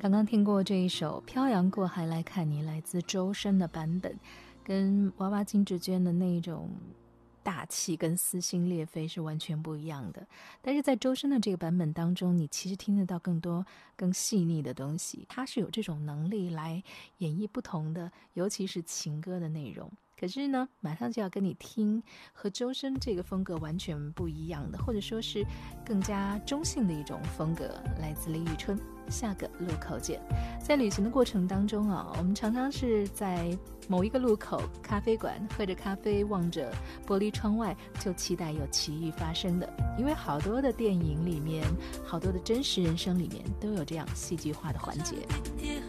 刚刚听过这一首《漂洋过海来看你》，来自周深的版本，跟娃娃金志娟的那种大气跟撕心裂肺是完全不一样的。但是在周深的这个版本当中，你其实听得到更多更细腻的东西，他是有这种能力来演绎不同的，尤其是情歌的内容。可是呢，马上就要跟你听和周深这个风格完全不一样的，或者说是更加中性的一种风格，来自李宇春。下个路口见。在旅行的过程当中啊，我们常常是在某一个路口咖啡馆喝着咖啡，望着玻璃窗外，就期待有奇遇发生的。因为好多的电影里面，好多的真实人生里面都有这样戏剧化的环节。